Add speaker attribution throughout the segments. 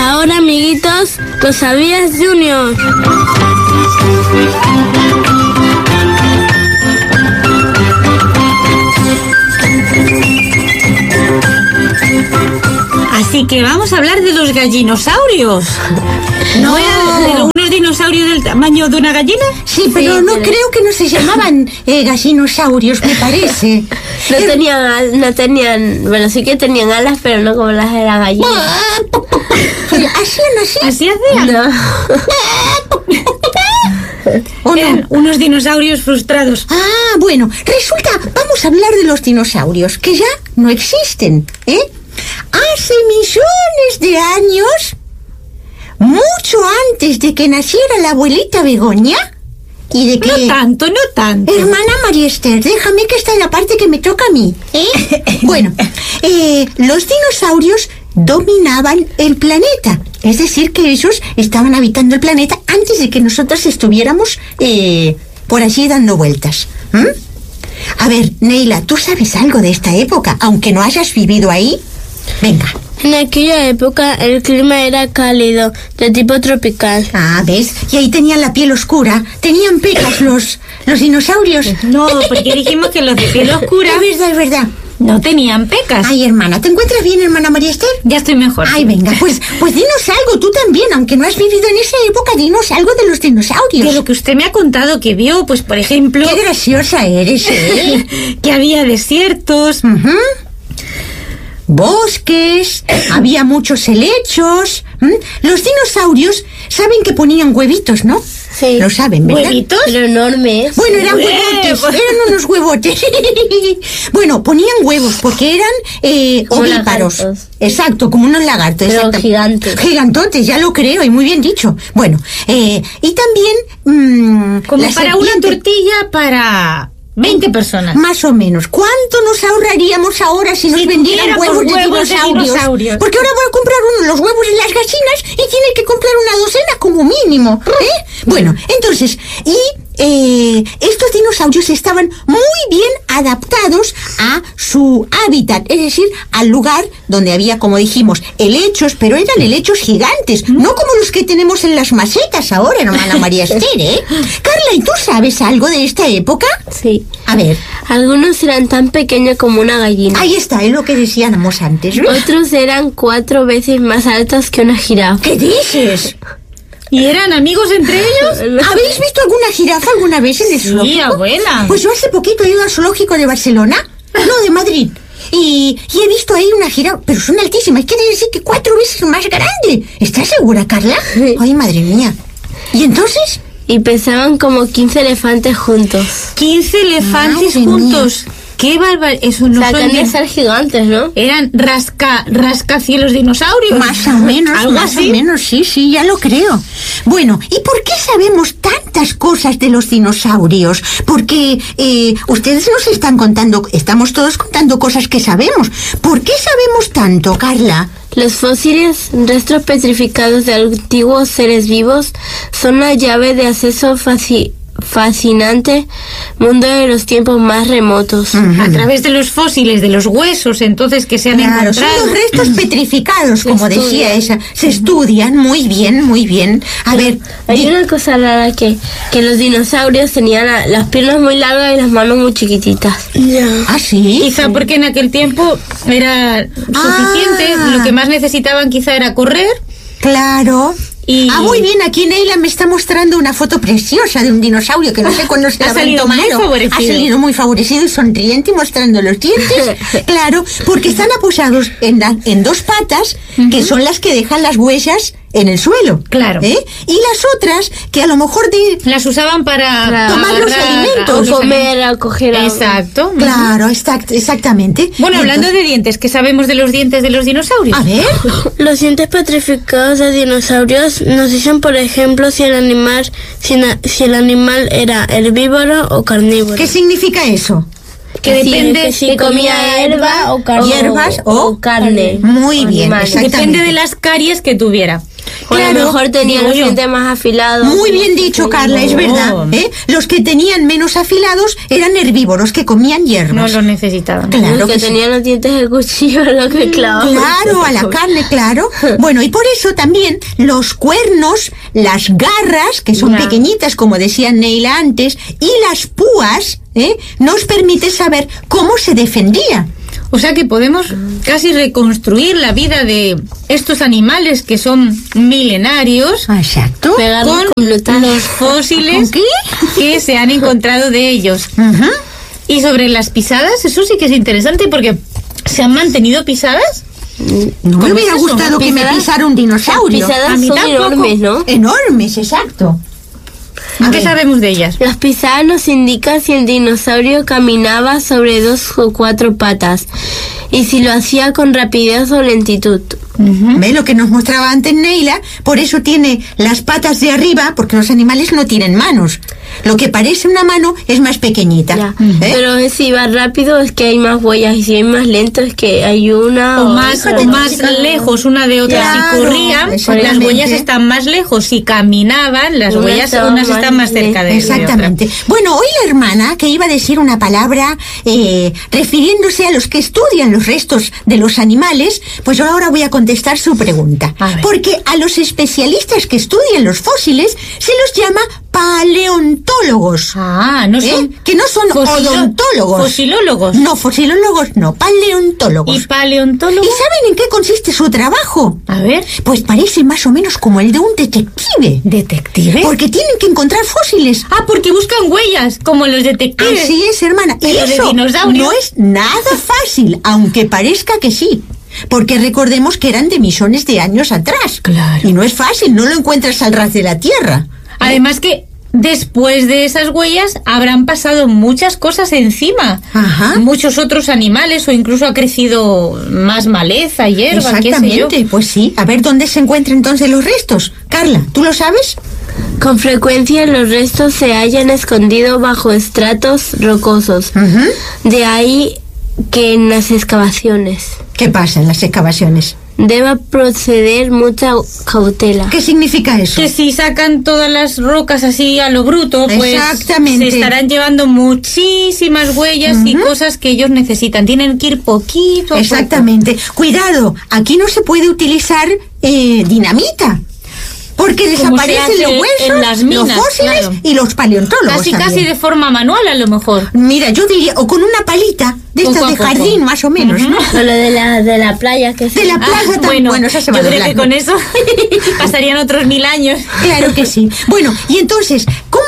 Speaker 1: Ahora, amiguitos, ¿lo sabías, Junior?
Speaker 2: Así que vamos a hablar de los gallinosaurios. ¿No eran de unos dinosaurios del tamaño de una gallina?
Speaker 3: Sí, pero no creo que no se llamaban gallinosaurios, me parece.
Speaker 1: No tenían, bueno, sí que tenían alas, pero no como las de la gallina.
Speaker 3: ¿Hacían así?
Speaker 2: ¿Así hacían?
Speaker 1: No.
Speaker 3: ¿O no?
Speaker 2: Eran unos dinosaurios frustrados.
Speaker 3: Ah, bueno, resulta, vamos a hablar de los dinosaurios, que ya no existen, ¿eh? Hace millones de años, mucho antes de que naciera la abuelita Begoña, y de que...
Speaker 2: No tanto.
Speaker 3: Hermana María Esther, déjame que esta es la parte que me toca a mí, ¿eh? Bueno, los dinosaurios dominaban el planeta. Es decir, que ellos estaban habitando el planeta antes de que nosotros estuviéramos por allí dando vueltas. A ver, Neila, ¿tú sabes algo de esta época, aunque no hayas vivido ahí? Venga.
Speaker 1: En aquella época el clima era cálido, de tipo tropical.
Speaker 3: Ah, ¿ves? Y ahí tenían la piel oscura. Tenían pecas los dinosaurios.
Speaker 2: No, porque dijimos que los de piel oscura
Speaker 3: Es verdad.
Speaker 2: no tenían pecas.
Speaker 3: Ay, hermana, ¿te encuentras bien, hermana María Esther?
Speaker 2: Ya estoy mejor.
Speaker 3: Ay, venga, pues dinos algo, tú también, aunque no has vivido en esa época, dinos algo de los dinosaurios.
Speaker 2: De lo que usted me ha contado que vio, pues por ejemplo...
Speaker 3: Qué graciosa eres, ¿eh?
Speaker 2: que había desiertos.
Speaker 3: Bosques, había muchos helechos. Los dinosaurios saben que ponían huevitos, ¿no?
Speaker 1: Sí.
Speaker 3: Lo saben, ¿verdad?
Speaker 2: ¿Huevitos?
Speaker 1: Pero enormes.
Speaker 3: Bueno, eran huevotes, eran unos huevotes. Bueno, ponían huevos porque eran
Speaker 1: Como
Speaker 3: ovíparos.
Speaker 1: lagartos.
Speaker 3: Exacto, como unos lagartos.
Speaker 1: Pero
Speaker 3: exacto.
Speaker 1: gigantes.
Speaker 3: Gigantotes, ya lo creo, y muy bien dicho. Bueno, y también...
Speaker 2: Como
Speaker 3: la
Speaker 2: para una
Speaker 3: serpiente.
Speaker 2: tortilla para 20 personas.
Speaker 3: Más o menos. ¿Cuánto nos ahorraríamos ahora si nos vendieran
Speaker 2: tuviéramos
Speaker 3: huevos de
Speaker 2: huevos de
Speaker 3: dinosaurios?
Speaker 2: dinosaurios.
Speaker 3: Porque ahora voy a comprar los huevos en las gallinas y tiene que comprar una docena como mínimo. Bueno, entonces, estos dinosaurios estaban muy bien adaptados a su hábitat, es decir, al lugar donde había, como dijimos, helechos, pero eran helechos gigantes, no como los que tenemos en las macetas ahora, hermana María Esther, ¿eh? Carla, ¿y tú sabes algo de esta época?
Speaker 1: Sí.
Speaker 3: A ver.
Speaker 1: Algunos eran tan pequeños como una gallina.
Speaker 3: Ahí está, es lo que decíamos antes. ¿Ves?
Speaker 1: Otros eran 4 veces más altos que una jirafa.
Speaker 3: ¿Qué dices?
Speaker 2: ¿Y eran amigos entre ellos?
Speaker 3: ¿Habéis visto alguna jirafa alguna vez en el zoológico?
Speaker 2: Sí, abuela.
Speaker 3: Pues yo hace poquito he ido al zoológico de Barcelona, no, de Madrid, y he visto ahí una jirafa, pero son altísimas, quiere decir que 4 veces más grande. ¿Estás segura, Carla?
Speaker 1: Sí.
Speaker 3: Ay, madre mía. ¿Y entonces?
Speaker 1: Y pesaban como 15 elefantes juntos.
Speaker 2: 15 elefantes
Speaker 3: Madre
Speaker 2: juntos. ¡Qué barbaridad! Eso no son...
Speaker 1: Sacan de ser gigantes, ¿no?
Speaker 2: Eran rascacielos dinosaurios.
Speaker 3: Más o menos,
Speaker 2: Algo
Speaker 3: más
Speaker 2: así.
Speaker 3: o menos, sí, ya lo creo. Bueno, ¿y por qué sabemos tantas cosas de los dinosaurios? Porque ustedes nos están contando, estamos todos contando cosas que sabemos. ¿Por qué sabemos tanto, Carla?
Speaker 1: Los fósiles, restos petrificados de antiguos seres vivos, son la llave de acceso fascinante mundo de los tiempos más remotos.
Speaker 2: A través de los fósiles, de los huesos, entonces, que se han
Speaker 3: Claro, son
Speaker 2: encontrado.
Speaker 3: los restos petrificados, como decía
Speaker 1: estudian.
Speaker 3: esa. Se estudian muy bien, muy bien. A ver,
Speaker 1: Hay una cosa rara que los dinosaurios tenían las piernas muy largas y las manos muy chiquititas.
Speaker 3: ¿ah, sí?
Speaker 2: Quizá porque en aquel tiempo era suficiente. Lo que más necesitaban quizá era correr.
Speaker 3: Claro.
Speaker 2: Y-
Speaker 3: muy bien, aquí Neila me está mostrando una foto preciosa de un dinosaurio que no sé cuándo se
Speaker 2: Ha
Speaker 3: la habrán
Speaker 2: salido muy
Speaker 3: tomado.
Speaker 2: favorecido.
Speaker 3: Ha salido muy favorecido y sonriente y mostrando los dientes. Claro, porque están apoyados en 2 patas, que son las que dejan las huellas en el suelo.
Speaker 2: Claro.
Speaker 3: Y las otras, que a lo mejor
Speaker 2: Las usaban para
Speaker 3: tomar los
Speaker 2: agarrar
Speaker 3: alimentos.
Speaker 1: O comer, a coger algo.
Speaker 2: Exacto.
Speaker 3: Claro, exactamente.
Speaker 2: Bueno, hablando
Speaker 3: Entonces,
Speaker 2: de dientes, ¿qué sabemos de los dientes de los dinosaurios?
Speaker 3: a ver,
Speaker 1: Los dientes petrificados de dinosaurios nos dicen, por ejemplo, si el animal era herbívoro o carnívoro.
Speaker 3: ¿qué significa eso?
Speaker 2: Que depende
Speaker 1: que si comía hierbas o
Speaker 3: o
Speaker 1: carne.
Speaker 3: Muy bien,
Speaker 1: Animales.
Speaker 3: exactamente.
Speaker 2: Depende de las caries que tuviera.
Speaker 1: O a lo mejor tenían los dientes más afilados.
Speaker 3: Muy bien dicho, Carla, es verdad. Los que tenían menos afilados eran herbívoros, que comían hierbas.
Speaker 2: No lo necesitaban.
Speaker 3: Claro
Speaker 1: Los que tenían los dientes de cuchillo, lo que clavaban.
Speaker 3: Claro, a la carne, claro. Bueno, y por eso también los cuernos, las garras, que son pequeñitas, como decía Neila antes, y las púas, nos permiten saber cómo se defendía.
Speaker 2: O sea que podemos casi reconstruir la vida de estos animales que son milenarios.
Speaker 3: Exacto.
Speaker 2: Con los fósiles
Speaker 3: ¿Con qué?
Speaker 2: que se han encontrado de ellos. Y sobre las pisadas, eso sí que es interesante porque se han mantenido pisadas.
Speaker 3: No me hubiera gustado que me pisara un dinosaurio.
Speaker 1: Las pisadas
Speaker 2: A mí
Speaker 1: son
Speaker 2: tampoco.
Speaker 1: enormes, ¿no?
Speaker 3: Enormes, exacto.
Speaker 2: ¿Qué sabemos de ellas?
Speaker 1: Las pisadas nos indican si el dinosaurio caminaba sobre 2 o 4 patas y si lo hacía con rapidez o lentitud.
Speaker 3: ¿Ve lo que nos mostraba antes Neila? Por eso tiene las patas de arriba, porque los animales no tienen manos. Lo que parece una mano es más pequeñita.
Speaker 1: Ya. Pero si va rápido es que hay más huellas y si hay más lento es que hay una
Speaker 2: O más lejos una de otra.
Speaker 3: Claro,
Speaker 2: Si corrían,
Speaker 3: exactamente.
Speaker 2: las huellas están más lejos. Si caminaban, las
Speaker 1: Unas
Speaker 2: huellas
Speaker 1: estaban
Speaker 2: unas
Speaker 1: más
Speaker 2: están más cerca de
Speaker 3: Exactamente. Bueno, hoy la hermana, que iba a decir una palabra refiriéndose a los que estudian los restos de los animales, pues yo ahora voy a contestar su pregunta.
Speaker 2: A ver.
Speaker 3: Porque a los especialistas que estudian los fósiles se los llama paleontólogos.
Speaker 2: No son
Speaker 3: Que no son odontólogos.
Speaker 2: Fosilólogos.
Speaker 3: No, fosilólogos no, paleontólogos.
Speaker 2: ¿Y paleontólogos?
Speaker 3: ¿Y saben en qué consiste su trabajo?
Speaker 2: A ver.
Speaker 3: Pues parece más o menos como el de un detective.
Speaker 2: ¿Detective?
Speaker 3: Porque tienen que encontrar fósiles.
Speaker 2: Porque buscan huellas, como los detectives.
Speaker 3: Así es, hermana. Y
Speaker 2: Pero de
Speaker 3: eso
Speaker 2: dinosaurio.
Speaker 3: no es nada fácil, aunque parezca que sí. Porque recordemos que eran de millones de años atrás.
Speaker 2: Claro.
Speaker 3: Y no es fácil, no lo encuentras al ras de la tierra.
Speaker 2: Además que después de esas huellas habrán pasado muchas cosas encima.
Speaker 3: Ajá.
Speaker 2: Muchos otros animales o incluso ha crecido más maleza, hierba, qué sé yo.
Speaker 3: Exactamente, pues sí. A ver dónde se encuentran entonces los restos. Carla, ¿tú lo sabes?
Speaker 1: Con frecuencia los restos se hallan escondidos bajo estratos rocosos. De ahí que en las excavaciones
Speaker 3: ¿Qué pasa en las excavaciones?
Speaker 1: deba proceder mucha cautela.
Speaker 3: ¿Qué significa eso?
Speaker 2: Que si sacan todas las rocas así a lo bruto, pues
Speaker 3: Exactamente.
Speaker 2: se estarán llevando muchísimas huellas y cosas que ellos necesitan. Tienen que ir poquito a poco.
Speaker 3: Exactamente. Cuidado, aquí no se puede utilizar dinamita. Porque
Speaker 2: Como se
Speaker 3: desaparecen
Speaker 2: hace
Speaker 3: los huesos,
Speaker 2: en las minas,
Speaker 3: los fósiles
Speaker 2: claro.
Speaker 3: y los paleontólogos
Speaker 2: Casi
Speaker 3: también.
Speaker 2: de forma manual a lo mejor.
Speaker 3: Mira, yo diría, o con una palita de
Speaker 2: Poco
Speaker 3: estas
Speaker 2: a
Speaker 3: de
Speaker 2: poco.
Speaker 3: jardín, más o menos, ¿no?
Speaker 1: O lo de la playa que
Speaker 3: De la plaza tan bueno, esa se va
Speaker 2: yo creo
Speaker 3: doblando.
Speaker 2: que con eso pasarían otros 1000 años.
Speaker 3: Claro que sí. Bueno, y entonces, ¿cómo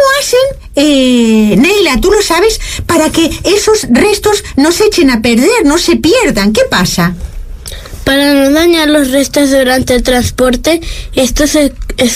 Speaker 3: hacen, Neila, tú lo sabes, para que esos restos no se echen a perder, no se pierdan? ¿Qué pasa?
Speaker 1: Para no dañar los restos durante el transporte, estos se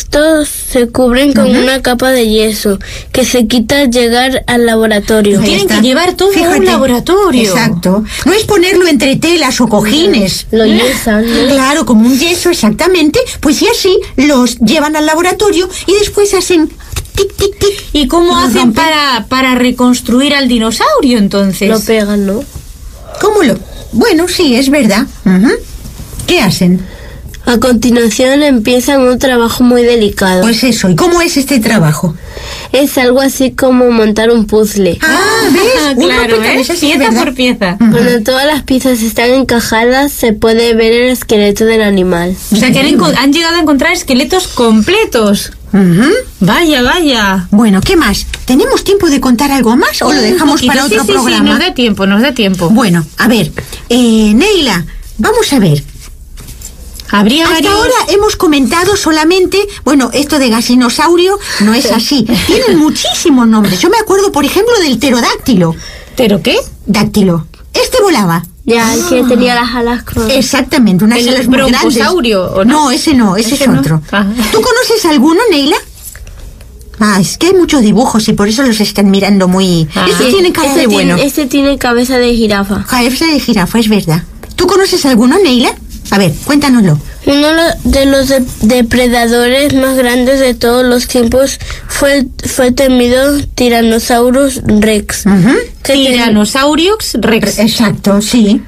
Speaker 1: cubren con una capa de yeso que se quita al llegar al laboratorio.
Speaker 3: Ahí
Speaker 2: Tienen
Speaker 3: está.
Speaker 2: que llevar todo a un
Speaker 3: Fíjate.
Speaker 2: laboratorio.
Speaker 3: Exacto. No es ponerlo entre telas o cojines.
Speaker 1: Lo yesan, ¿no?
Speaker 3: Claro, como un yeso, exactamente. Pues y así los llevan al laboratorio y después hacen tic, tic, tic.
Speaker 2: ¿Y cómo
Speaker 3: Lo
Speaker 2: hacen
Speaker 3: rompen.
Speaker 2: para reconstruir al dinosaurio entonces?
Speaker 1: Lo pegan, ¿no?
Speaker 3: ¿Cómo lo...? Bueno, sí, es verdad. ¿Qué hacen?
Speaker 1: A continuación empiezan un trabajo muy delicado.
Speaker 3: Pues eso. ¿Y cómo es este trabajo?
Speaker 1: Es algo así como montar un puzzle.
Speaker 3: ¿Ves? Un
Speaker 2: claro,
Speaker 3: rompecabezas, sí, es
Speaker 2: pieza
Speaker 3: verdad.
Speaker 2: por pieza.
Speaker 1: Cuando todas las piezas están encajadas, se puede ver el esqueleto del animal.
Speaker 2: O sea que han llegado a encontrar esqueletos completos. Vaya, vaya.
Speaker 3: Bueno, ¿qué más? ¿Tenemos tiempo de contar algo más o lo dejamos
Speaker 2: Un poquito.
Speaker 3: para otro
Speaker 2: Sí,
Speaker 3: programa?
Speaker 2: nos da tiempo, nos da tiempo.
Speaker 3: Bueno, a ver, Neila, vamos a ver.
Speaker 2: Habría
Speaker 3: Hasta
Speaker 2: varios...
Speaker 3: ahora hemos comentado solamente, bueno, esto de gasinosaurio no es así. Tienen muchísimos nombres. Yo me acuerdo, por ejemplo, del pterodáctilo.
Speaker 2: ¿Pero qué?
Speaker 3: Dáctilo. Este volaba.
Speaker 1: Ya, el que tenía las alas con...
Speaker 3: Exactamente, unas
Speaker 2: ¿El
Speaker 3: alas muy grandes.
Speaker 2: brontosaurio, o no?
Speaker 3: No, ese no, ese es
Speaker 2: no.
Speaker 3: otro.
Speaker 2: Ah.
Speaker 3: ¿Tú conoces alguno, Neila? Ah, es que hay muchos dibujos y por eso los están mirando muy...
Speaker 2: Ah.
Speaker 3: Este tiene cara de bueno.
Speaker 1: Este tiene cabeza de jirafa.
Speaker 3: Cabeza de jirafa, es verdad. ¿Tú conoces alguno, Neila? A ver, cuéntanoslo.
Speaker 1: Uno de los depredadores más grandes de todos los tiempos fue el temido Tyrannosaurus Rex.
Speaker 3: Ujú.
Speaker 1: que ten-
Speaker 2: Tyrannosaurus Rex.
Speaker 3: Exacto, sí.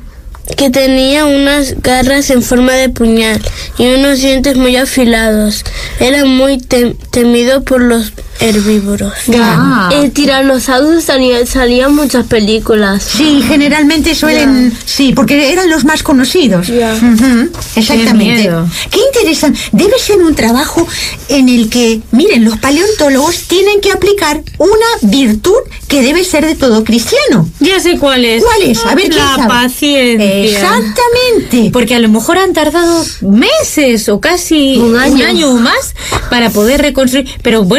Speaker 1: que tenía unas garras en forma de puñal y unos dientes muy afilados. Era muy temido por los herbívoros. El Tyrannosaurus salía en muchas películas.
Speaker 3: Sí, generalmente suelen... Sí, porque eran los más conocidos. Exactamente. Qué interesante. Debe ser un trabajo en el que, miren, los paleontólogos tienen que aplicar una virtud que debe ser de todo cristiano.
Speaker 2: Ya sé cuál es.
Speaker 3: ¿Cuál es? A ver, ¿quién sabe?
Speaker 2: La paciencia.
Speaker 3: Exactamente.
Speaker 2: Porque a lo mejor han tardado meses o casi un año o más para poder reconstruir. Pero bueno,